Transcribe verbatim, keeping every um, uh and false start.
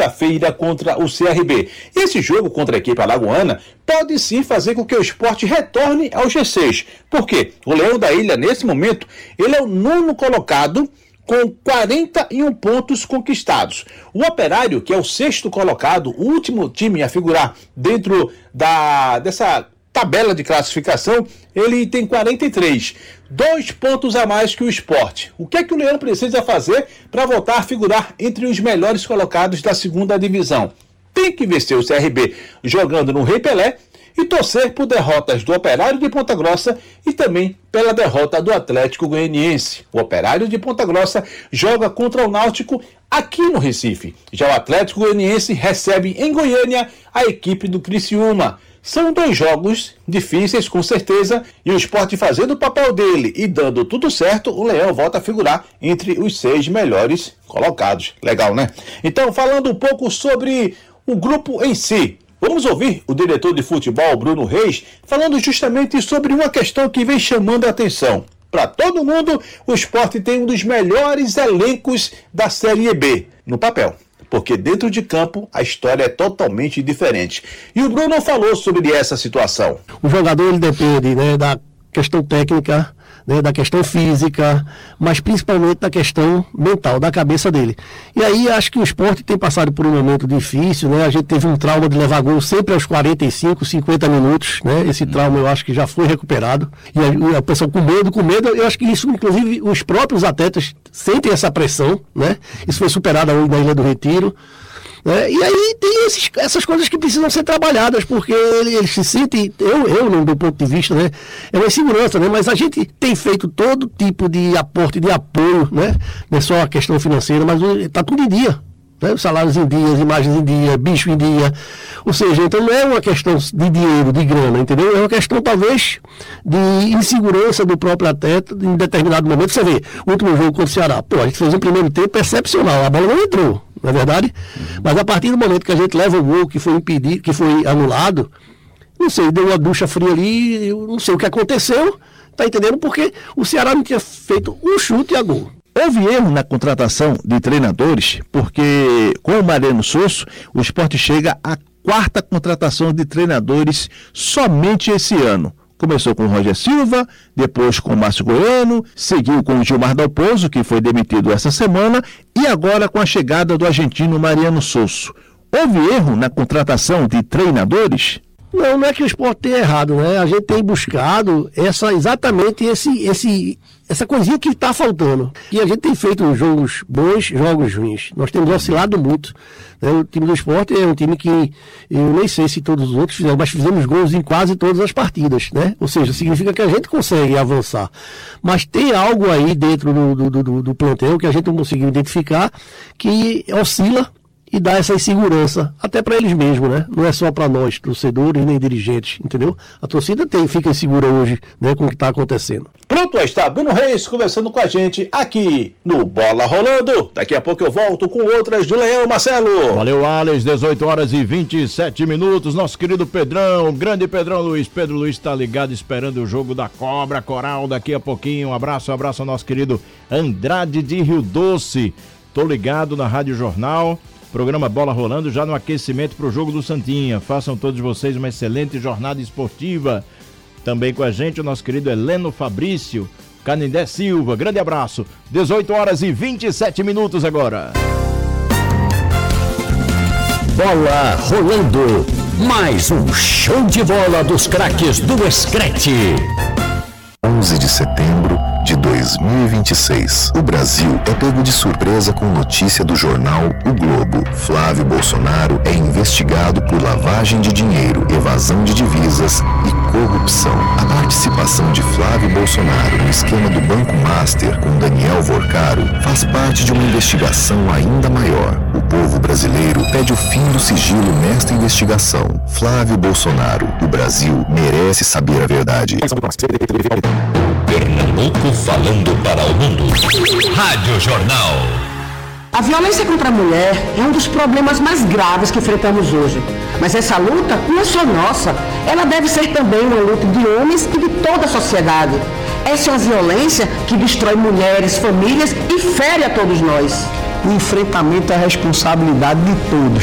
terça-feira contra o C R B. E esse jogo contra a equipe alagoana pode sim fazer com que o Sport retorne ao G seis. Por quê? O Leão da Ilha, nesse momento, ele é o nono colocado com quarenta e um pontos conquistados. O Operário, que é o sexto colocado, o último time a figurar dentro da, dessa tabela de classificação, ele tem quarenta e três. Dois pontos a mais que o Sport. O que é que o Leão precisa fazer para voltar a figurar entre os melhores colocados da segunda divisão? Tem que vencer o C R B jogando no Rei Pelé e torcer por derrotas do Operário de Ponta Grossa e também pela derrota do Atlético Goianiense. O Operário de Ponta Grossa joga contra o Náutico aqui no Recife. Já o Atlético Goianiense recebe em Goiânia a equipe do Criciúma. São dois jogos difíceis, com certeza, e o Sport fazendo o papel dele e dando tudo certo, o Leão volta a figurar entre os seis melhores colocados. Legal, né? Então, falando um pouco sobre o grupo em si, vamos ouvir o diretor de futebol, Bruno Reis, falando justamente sobre uma questão que vem chamando a atenção. Para todo mundo, o Sport tem um dos melhores elencos da Série B, no papel. Porque dentro de campo a história é totalmente diferente. E o Bruno falou sobre essa situação. O jogador ele depende, né, da questão técnica, né, da questão física, mas principalmente da questão mental, da cabeça dele. E aí acho que o Sport tem passado por um momento difícil, né? A gente teve um trauma de levar gol sempre aos quarenta e cinco, cinquenta minutos, né? Esse trauma eu acho que já foi recuperado. E a, a pessoa com medo, com medo, eu acho que isso, inclusive, os próprios atletas sentem essa pressão, né? Isso foi superado hoje na Ilha do Retiro. É, e aí tem esses, essas coisas que precisam ser trabalhadas, porque ele, ele se sente, eu, eu não do ponto de vista, né, é uma insegurança, né, mas a gente tem feito todo tipo de aporte, de apoio, né, não é só a questão financeira, mas está tudo em dia, né, os salários em dia, as imagens em dia, bicho em dia, ou seja, então não é uma questão de dinheiro, de grana, entendeu? É uma questão talvez de insegurança do próprio atleta em determinado momento. Você vê, o último jogo contra o Ceará, pô, a gente fez um primeiro tempo excepcional, a bola não entrou, não é verdade? Mas a partir do momento que a gente leva o gol que foi impedido, que foi anulado, não sei, deu uma ducha fria ali, eu não sei o que aconteceu, tá entendendo? Porque o Ceará não tinha feito um chute a gol. Houve erro na contratação de treinadores, porque com o Mariano Sosso, o Sport chega à quarta contratação de treinadores somente esse ano. Começou com o Roger Silva, depois com o Márcio Goiano, seguiu com o Gilmar Dalpozo, que foi demitido essa semana, e agora com a chegada do argentino Mariano Sosso. Houve erro na contratação de treinadores? Não, não é que o Sport tenha errado, né? A gente tem buscado essa, exatamente esse, esse, essa coisinha que está faltando. E a gente tem feito jogos bons, jogos ruins. Nós temos oscilado muito. Né? O time do Sport é um time que, eu nem sei se todos os outros fizeram, mas fizemos gols em quase todas as partidas, né? Ou seja, significa que a gente consegue avançar. Mas tem algo aí dentro do, do, do, do plantel que a gente não conseguiu identificar, que oscila e dá essa insegurança, até para eles mesmos, né? Não é só para nós, torcedores, nem dirigentes, entendeu? A torcida tem, fica insegura hoje, né, com o que está acontecendo. Pronto, aí está Bruno Reis conversando com a gente aqui no Bola Rolando. Daqui a pouco eu volto com outras do Leão, Marcelo. Valeu, Alex, dezoito horas e vinte e sete minutos, nosso querido Pedrão, grande Pedrão Luiz, Pedro Luiz está ligado esperando o jogo da Cobra Coral daqui a pouquinho. Um abraço, um abraço ao nosso querido Andrade de Rio Doce. Tô ligado na Rádio Jornal. Programa Bola Rolando já no aquecimento para o jogo do Santinha. Façam todos vocês uma excelente jornada esportiva. Também com a gente o nosso querido Heleno Fabrício, Canindé Silva. Grande abraço. dezoito horas e vinte e sete minutos agora. Bola Rolando. Mais um show de bola dos craques do Escrete. onze de setembro de dois mil e vinte e seis. O Brasil é pego de surpresa com notícia do jornal O Globo. Flávio Bolsonaro é investigado por lavagem de dinheiro, evasão de divisas e corrupção. A participação de Flávio Bolsonaro no esquema do Banco Master com Daniel Vorcaro faz parte de uma investigação ainda maior. O povo brasileiro pede o fim do sigilo nesta investigação. Flávio Bolsonaro, o Brasil merece saber a verdade. Pernambuco falando para o mundo. Rádio Jornal. A violência contra a mulher é um dos problemas mais graves que enfrentamos hoje. Mas essa luta não é só nossa. Ela deve ser também uma luta de homens e de toda a sociedade. Essa é uma violência que destrói mulheres, famílias e fere a todos nós. o enfrentamento é a responsabilidade de todos.